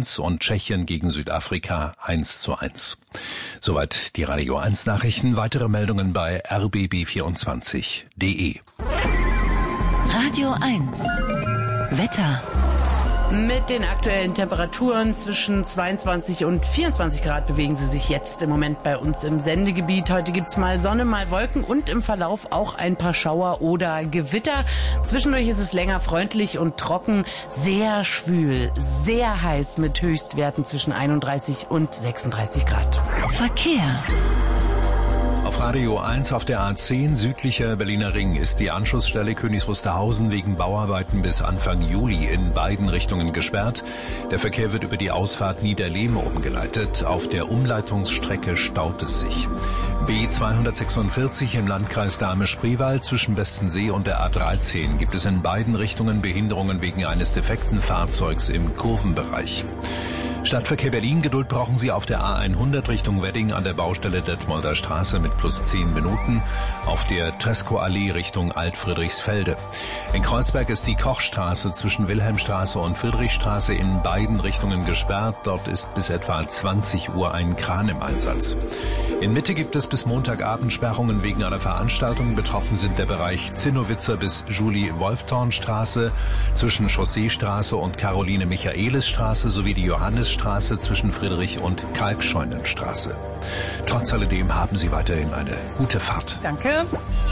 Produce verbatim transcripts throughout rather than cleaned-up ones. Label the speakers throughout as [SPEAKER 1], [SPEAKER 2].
[SPEAKER 1] eins und Tschechien gegen Südafrika eins zu eins. Soweit die Radio eins Nachrichten. Weitere Meldungen bei r b b vierundzwanzig punkt d e.
[SPEAKER 2] Radio eins Wetter.
[SPEAKER 3] Mit den aktuellen Temperaturen zwischen zweiundzwanzig und vierundzwanzig Grad bewegen sie sich jetzt im Moment bei uns im Sendegebiet. Heute gibt's mal Sonne, mal Wolken und im Verlauf auch ein paar Schauer oder Gewitter. Zwischendurch ist es länger freundlich und trocken, sehr schwül, sehr heiß mit Höchstwerten zwischen einunddreißig und sechsunddreißig Grad.
[SPEAKER 2] Verkehr.
[SPEAKER 1] Auf Radio eins auf der A zehn südlicher Berliner Ring ist die Anschlussstelle Königs Wusterhausen wegen Bauarbeiten bis Anfang Juli in beiden Richtungen gesperrt. Der Verkehr wird über die Ausfahrt Niederlehme umgeleitet. Auf der Umleitungsstrecke staut es sich. B zweihundertsechsundvierzig im Landkreis Dahme-Spreewald zwischen Bestensee und der A dreizehn gibt es in beiden Richtungen Behinderungen wegen eines defekten Fahrzeugs im Kurvenbereich. Stadtverkehr Berlin, Geduld brauchen Sie auf der A hundert Richtung Wedding an der Baustelle Detmolder Straße mit plus zehn Minuten, auf der Tresco-Allee Richtung Alt-Friedrichsfelde. In Kreuzberg ist die Kochstraße zwischen Wilhelmstraße und Friedrichstraße in beiden Richtungen gesperrt. Dort ist bis etwa zwanzig Uhr ein Kran im Einsatz. In Mitte gibt es bis Montagabend Sperrungen wegen einer Veranstaltung. Betroffen sind der Bereich Zinnowitzer bis Julie-Wolfthorn-Straße, zwischen Chausseestraße und Caroline-Michaelis-Straße sowie die Johannes Straße zwischen Friedrich- und Kalkscheunenstraße. Trotz alledem haben Sie weiterhin eine gute Fahrt.
[SPEAKER 3] Danke.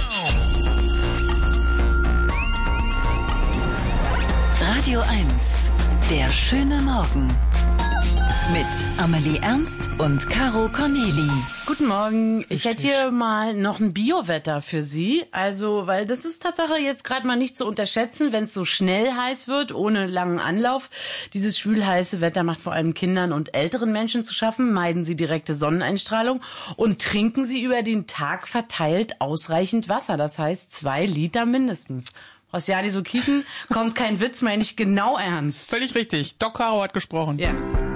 [SPEAKER 2] Radio eins, der schöne Morgen. Mit Amelie Ernst und Caro Corneli.
[SPEAKER 3] Guten Morgen. Ich hätte hier mal noch ein Biowetter für Sie. Also, weil das ist Tatsache jetzt gerade mal nicht zu unterschätzen, wenn es so schnell heiß wird, ohne langen Anlauf. Dieses schwül-heiße Wetter macht vor allem Kindern und älteren Menschen zu schaffen. Meiden Sie direkte Sonneneinstrahlung und trinken Sie über den Tag verteilt ausreichend Wasser. Das heißt zwei Liter mindestens. Rosjani so kicken, kommt kein Witz, meine ich genau ernst.
[SPEAKER 4] Völlig richtig. Doc Caro hat gesprochen.
[SPEAKER 3] Ja.